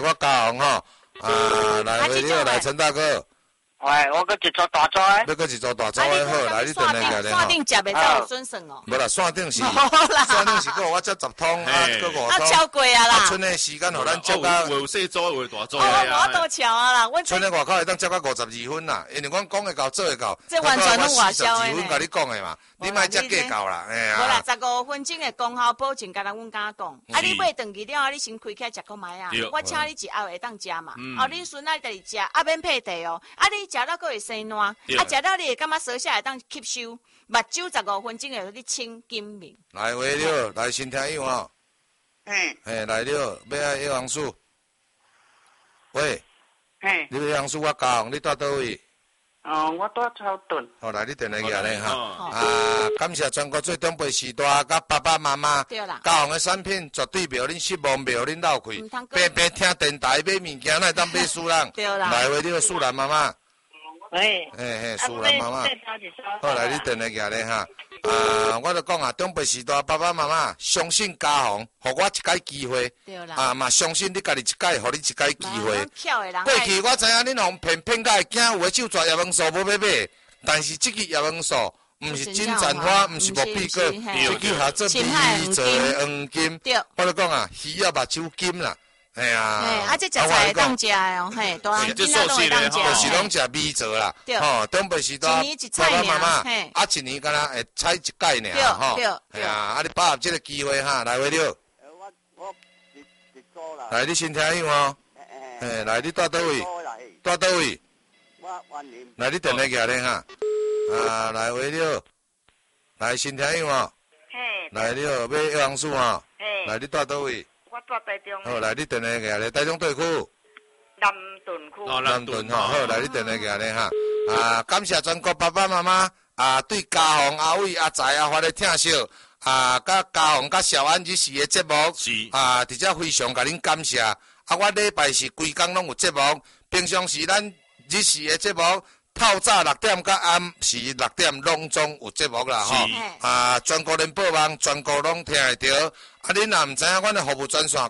我嘉宏吼，来为了来陈大哥。 喂，我搁一组大组的。 要搁一组大组的好，来你电话过来线顶食袂到有准算哦。 无啦，线顶是，线顶是个我才10通，个5通。 啊，超过啊啦！ 剩的时间互咱接到。 有小组，有大组。 我都超啊啦，我。 剩的外口会当接到52分啦，因为阮讲会到，做会到。 这完全拢外销的。 42分甲你讲的嘛，你莫接计到啦，哎呀。 无啦，15分钟的功效保证，敢若阮敢讲。啊，你买顿去了，你先开起来食个糜啊。我请你一后会当食嘛。哦，恁孙仔家己食，啊免配地哦。啊，你食了佫会生烂，啊食了你会感觉舌下会当吸收，目睭15分钟会你清金明。 来话了，来先听用哦。嘿，来了，要爱叶黄素。喂。嘿。你叶黄素我教，你住倒位？ 我住草屯。 好，来你电话下咧哈。感谢全国最长辈时代甲爸爸妈妈。 对啦。 嘉宏的产品绝对袂恁失望，袂恁闹亏。白白听电台买物件，哪会当买输人？ 对啦。 来话了，素兰妈妈。 喂。 嘿，素兰妈妈。好，来你电话下咧哈。我就讲啊，长辈时代爸爸妈妈相信嘉宏，互我一解机会。 对啦。 嘛相信你家己一解，互你一解机会。 过去我知影恁互骗到囝有诶手抓叶黄素无要买，但是即个叶黄素毋是金盏花，毋是木碧果，即个下做米做诶黄金。我就讲啊，鱼啊目睭金啦。哎呀， 这食菜会当食的哦，嘿，大汉囡仔都会当食， 就是拢食米做啦，吼，长辈时代爸爸妈妈，一年敢若会采一届尔，吼，哎呀，你把握这个机会哈，来话了。我来，你先听用哦，来，你住倒位？住倒位？来，你电话下咧哈，来话了，来先听用哦，来了，买叶黄素哦，来，你住倒位？ 我住台中。 好，来你电话下咧，台中对区。 南屯区。 南屯吼，好，来你电话下咧哈。感谢全国爸爸妈妈对嘉宏、阿伟、阿财、阿发的疼惜甲嘉宏、甲小安日时的节目是伫遮非常甲恁感谢。我礼拜是规工拢有节目，平常时咱日时的节目透早6点甲暗时6点拢总有节目啦吼。全国人报网，全国拢听会到。恁若毋知影，阮的服务专线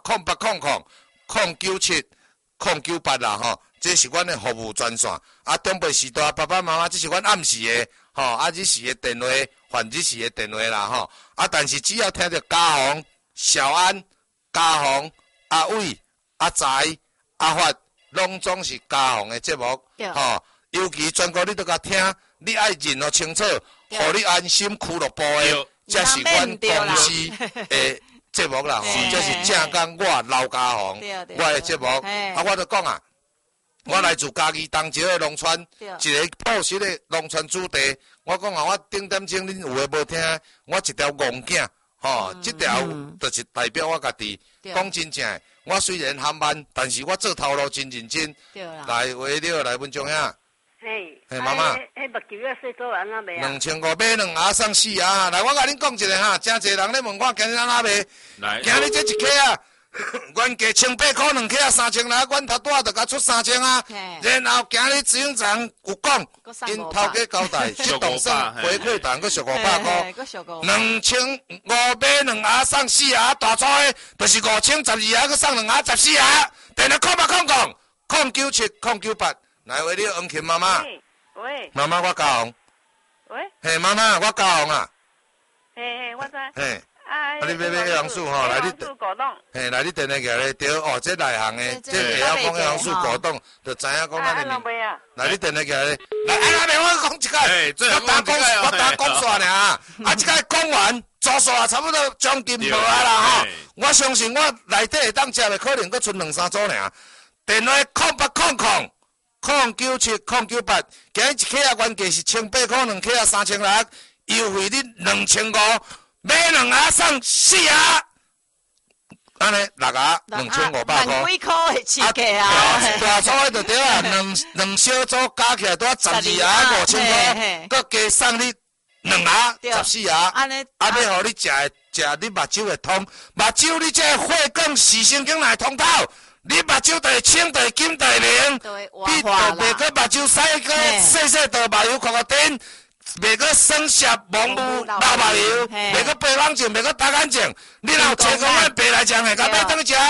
0800-097-098啦吼，这是阮的服务专线。长辈时代爸爸妈妈，这是阮暗时的吼，日时的电话，换日时的电话啦吼。但是只要听到嘉宏、小安、嘉宏、阿伟、阿财、阿发，拢总是嘉宏的节目吼。尤其全国你都甲听，你爱认得清楚，互你安心俱乐部的，这是阮公司的。节目啦，这是正讲我老嘉宏，我的节目，我就讲啊，我来自嘉义东石的农村，一个朴实的农村子弟。我讲啊，我顶点钟恁有诶无听，我一条戆囝，吼，这条就是代表我家己。讲真正，我虽然含慢，但是我做头路真认真。来，话了，来文章兄。嘿，妈妈。 迄目睭要洗做安怎卖啊 ？2500买2盒送4盒。来，我甲恁讲一个哈，真侪人咧问我今日安怎卖。 来， 今日这一克啊，原价1800块2克啊，3000啦，阮头拄仔就甲出3000啊。然后今日执行长有讲，因头家交代，这动算回馈单，佫俗500块。2500买2盒送4盒，大粗的，就是5012盒，佫送2盒14盒。电话0800-097-098。来，话你黄琴妈妈。 喂。 妈妈，我嘉宏。 喂。 嘿，妈妈，我嘉宏啊。 嘿，我知。 嘿。你买叶黄素吼，来你。 果冻。嘿， 来你电话下咧，对哦，这内行的，这会晓讲叶黄素果冻，就知影讲咱哩。来你电话下咧，来，安尼我讲一个，我打讲煞尔，这个讲完，做煞差不多将近无啊啦吼。我相信我内底会当食的，可能佫剩2-3组尔。电话0800-097-098，今日一克啊原价是1800块2克啊3600，优惠你2500，买2盒送4盒，安尼6盒2500块。 万几块的刺激啊！ 大粗的就对啊，两小组加起来都要12盒5000块，佮加送你2盒14盒，安尼要互你食你目睭会通，目睭你这血管视神经来通透。你目睭就会清，就会金，就会明。你就袂个目睭洗个细倒麻油看个顶，袂个酸涩蒙雾流麻油，袂个白眼睛，袂个大眼睛。你若有青光眼白来讲的，甲买当食。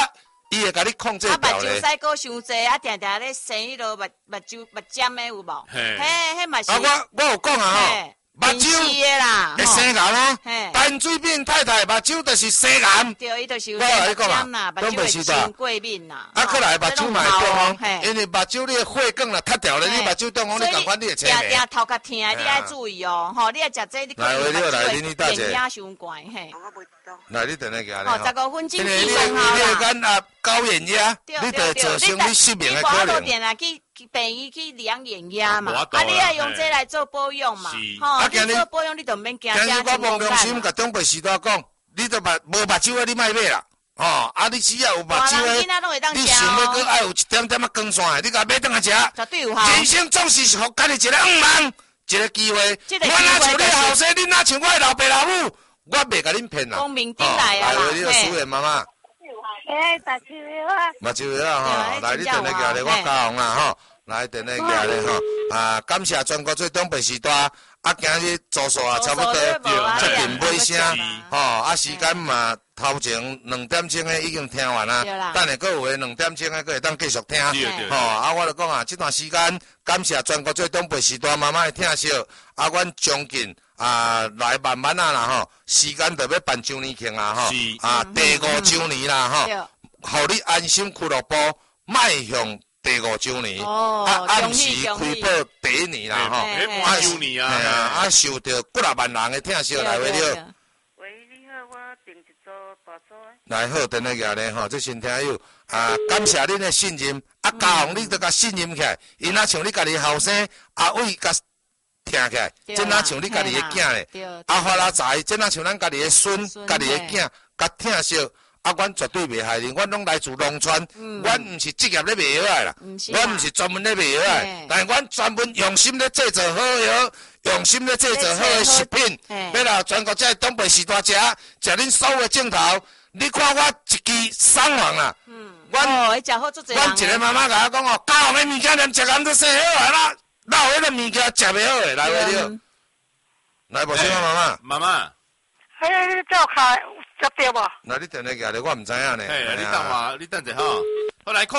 伊会甲你控制目掉咧。 睭洗过伤济，定定咧生迄落目尖的有无？迄嘛是。 我有讲啊吼。目睭会生癌哦，陈水扁太太目睭就是生癌。 对，伊就是有目尖啦，目睭会伤过敏啦。 啊，过来目睭嘛会中风，因为目睭你的血管啦塌掉了，你目睭中风，你赶快你会青霉。定定头壳疼，你爱注意哦，吼，你爱食这，你可能目睭会眼压伤悬嘿。 来，你等下个吼，15分钟起床好啦。 你会干啊高眼压，你就造成你失明的可能。 去病院去量眼压嘛，你要用这来做保养嘛，吼，你做保养你就免惊今日我望良心，甲中国时代讲，你都无目睭的你莫买啦，吼，你只要有目睭的，你想要搁爱有一点点光线的，你甲买当来食， 绝对有效。 人生总是互家己一个望，一个机会。我哪像你后生，你哪像我的老爸老母，我袂甲恁骗啦。 光明顶来啊！ 来，你个苏燕妈妈。 目睭药啊！ 目睭药啊！吼，来，你电话过来，我教红啦吼。来，电话过来吼，感谢全国最东北时代，今日做数啊，差不多接近尾声，吼，时间嘛，头前2点钟的已经听完啦，等下搁有诶2点钟的搁会当继续听，吼，我就讲啊，这段时间感谢全国最东北时代慢慢的听惜，阮将近来慢慢啊啦吼，时间就要办周年庆啦吼，第5周年啦吼，互你安心俱乐部迈向第5周年，暗时开播第1年啦吼，5周年啊，受到几啊万人的听惜来为了。 喂，你好，我订一组大组。 来好，等下个咧吼，这新听友感谢恁的信任，嘉宏你都甲信任起来，因若像你家己后生伟甲听起来，真若像你家己的囝咧，发啦财，真若像咱家己的孙、家己的囝，甲听惜。阮绝对袂害你，阮拢来自农村，阮毋是职业咧卖药的啦，阮毋是专门咧卖药的，但阮专门用心咧制作好药，用心咧制作好的食品，要让全国这东北时代食恁所有的镜头。你看我一支送完啦，阮一个妈妈甲我讲哦，家红的物件连食完都生好啊啦，哪有迄个物件食袂好的？来袂了，来无什么妈妈？ 妈妈， 你照开。对无？ 那你电话过来，我唔知影呢。 你等者吼。好来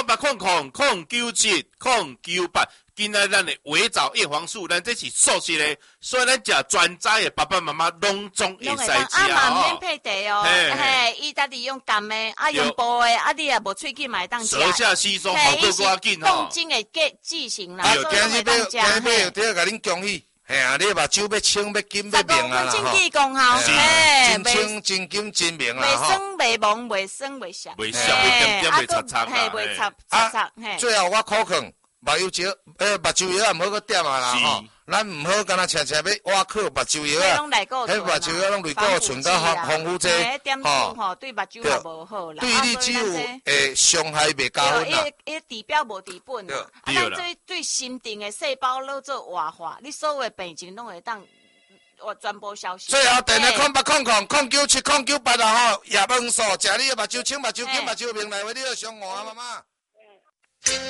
，080009970998，今仔咱的维藻叶黄素，咱这是素食的，所以咱食全斋的爸爸妈妈拢总会使食嘛免配茶哦，伊家己用淡的，用煲的，你也无喙齿买当食。 舌下稀松，好过我紧吼。 动静的剂型啦， 所以今日要甲恁恭喜。嘿啊！你目睭要清、要金、要明啊啦吼！真清、真金、真明啦吼！ 袂酸、袂蒙、袂酸、袂涩， 袂涩、袂点点、袂擦擦啦，袂擦擦。 最后我口劝目睭药，目睭药也毋好搁点啊啦吼！咱毋好干那常常要挖靠目睭药啊！迄目睭药拢类固醇甲防腐剂， 吼，对目睭也无好啦。 对你只有会伤害袂加分啦。 伊治标无治本啦。咱对心脏的细胞落做活化，你所有的病情拢会当全部消失。 最后电话0800097998啦吼，叶黄素，食你的目睭清、目睭金、目睭明来为你的上岸妈妈。